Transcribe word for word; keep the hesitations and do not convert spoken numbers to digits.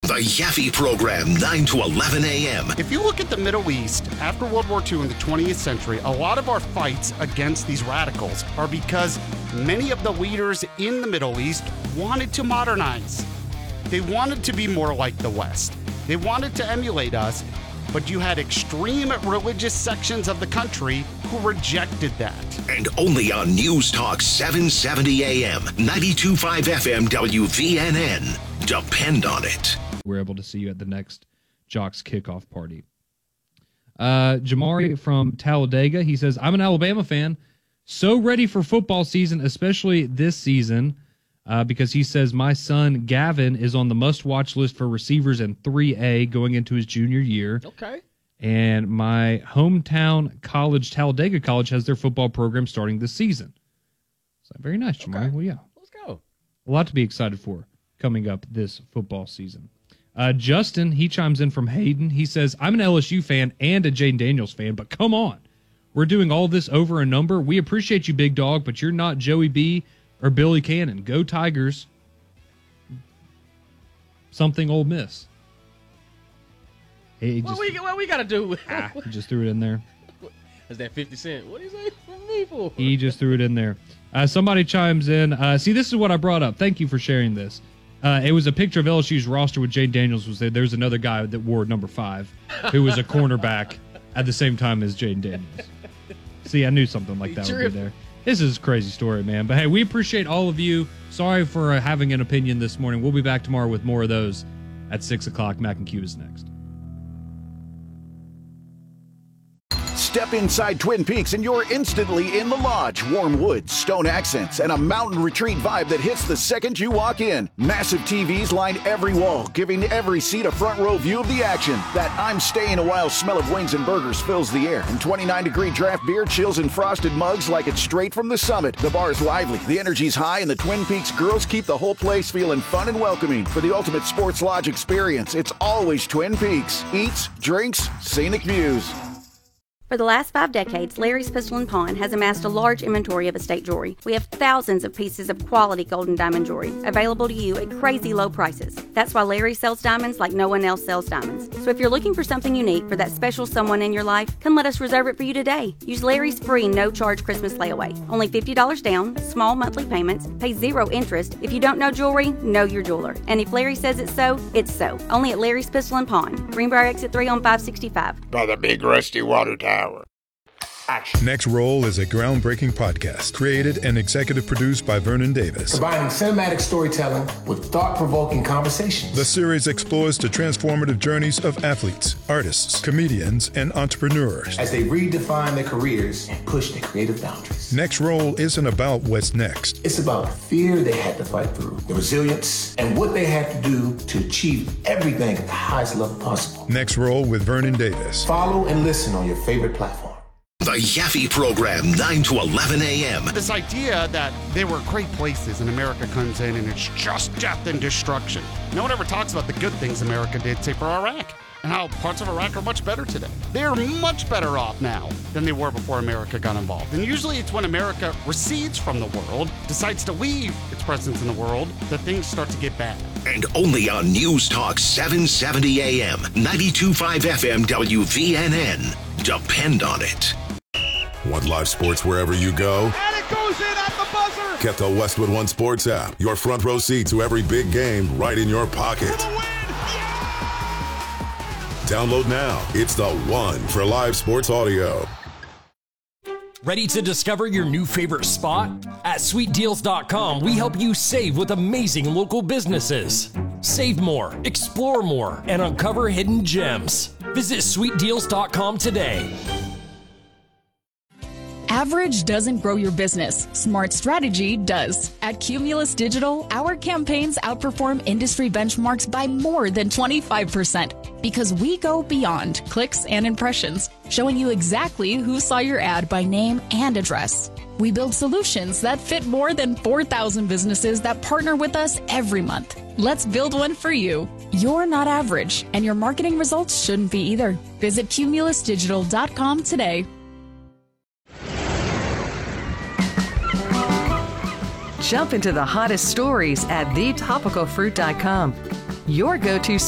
The Yaffe Program, nine to eleven a.m. If you look at the Middle East, after World War Two in the twentieth century, a lot of our fights against these radicals are because many of the leaders in the Middle East wanted to modernize. They wanted to be more like the West. They wanted to emulate us, but you had extreme religious sections of the country who rejected that. And only on News Talk seven seventy a.m., ninety-two point five F M W V N N. Depend on it. We're able to see you at the next Jocks kickoff party. Uh, Jamari from Talladega, he says, I'm an Alabama fan, so ready for football season, especially this season, uh, because he says my son Gavin is on the must-watch list for receivers in three A going into his junior year. Okay. And my hometown college, Talladega College, has their football program starting this season. So very nice, Jamari. Okay. Well, yeah. Let's go. A lot to be excited for coming up this football season. Uh, Justin, he chimes in from Hayden. He says, I'm an L S U fan and a Jane Daniels fan, but come on. We're doing all this over a number. We appreciate you, big dog, but you're not Joey B or Billy Cannon. Go Tigers. Something Ole Miss. Hey, What just, we, what we got to do? ah, he just threw it in there. Is that fifty cent? What do you say for me for? He just threw it in there. Uh, somebody chimes in. Uh, see, this is what I brought up. Thank you for sharing this. Uh, it was a picture of L S U's roster with Jane Daniels was there. There's another guy that wore number five who was a cornerback at the same time as Jane Daniels. See, I knew something like that would be there. This is a crazy story, man. But, hey, we appreciate all of you. Sorry for uh, having an opinion this morning. We'll be back tomorrow with more of those at six o'clock. Mac and Q is next. Step inside Twin Peaks and you're instantly in the lodge. Warm woods, stone accents, and a mountain retreat vibe that hits the second you walk in. Massive T Vs line every wall, giving every seat a front row view of the action. That I'm staying a while smell of wings and burgers fills the air. And twenty-nine degree draft beer chills in frosted mugs like it's straight from the summit. The bar's lively, the energy's high, and the Twin Peaks girls keep the whole place feeling fun and welcoming. For the ultimate sports lodge experience, it's always Twin Peaks. Eats, drinks, scenic views. For the last five decades, Larry's Pistol and Pawn has amassed a large inventory of estate jewelry. We have thousands of pieces of quality gold and diamond jewelry available to you at crazy low prices. That's why Larry sells diamonds like no one else sells diamonds. So if you're looking for something unique for that special someone in your life, come let us reserve it for you today. Use Larry's free no-charge Christmas layaway. Only fifty dollars down, small monthly payments, pay zero interest. If you don't know jewelry, know your jeweler. And if Larry says it's so, it's so. Only at Larry's Pistol and Pawn. Greenbrier Exit three on five sixty-five. By the big rusty water tower. Action. Next Roll is a groundbreaking podcast created and executive produced by Vernon Davis. Combining cinematic storytelling with thought-provoking conversations. The series explores the transformative journeys of athletes, artists, comedians, and entrepreneurs as they redefine their careers and push their creative boundaries. Next Roll isn't about what's next. It's about the fear they had to fight through, the resilience, and what they had to do to achieve everything at the highest level possible. Next Roll with Vernon Davis. Follow and listen on your favorite platform. The Yaffe Program, nine to eleven a.m. This idea that there were great places and America comes in and it's just death and destruction. No one ever talks about the good things America did, say, for Iraq, and how parts of Iraq are much better today. They're much better off now than they were before America got involved. And usually it's when America recedes from the world, decides to leave its presence in the world, that things start to get bad. And only on News Talk seven seventy a.m., ninety-two point five F M W V N N. Depend on it. Want live sports wherever you go? And it goes in at the buzzer. Get the Westwood One Sports app. Your front row seat to every big game right in your pocket. Download now. It's the one for live sports audio. Ready to discover your new favorite spot? At sweet deals dot com, we help you save with amazing local businesses. Save more, explore more, and uncover hidden gems. Visit sweet deals dot com today. Average doesn't grow your business. Smart strategy does. At Cumulus Digital, our campaigns outperform industry benchmarks by more than twenty-five percent because we go beyond clicks and impressions, showing you exactly who saw your ad by name and address. We build solutions that fit more than four thousand businesses that partner with us every month. Let's build one for you. You're not average, and your marketing results shouldn't be either. Visit Cumulus Digital dot com today. Jump into the hottest stories at the topical fruit dot com. Your go-to